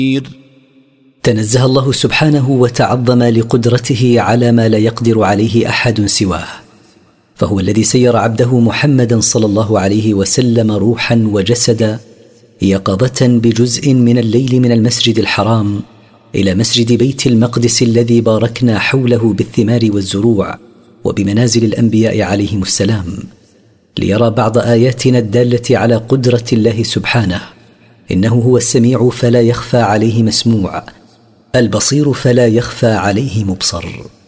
تنزه الله سبحانه وتعظم لقدرته على ما لا يقدر عليه أحد سواه، فهو الذي سير عبده محمدا صلى الله عليه وسلم روحا وجسدا يقظة بجزء من الليل من المسجد الحرام إلى مسجد بيت المقدس الذي باركنا حوله بالثمار والزروع وبمنازل الأنبياء عليهم السلام، ليرى بعض آياتنا الدالة على قدرة الله سبحانه. إنه هو السميع فلا يخفى عليه مسموع، البصير فلا يخفى عليه مبصر.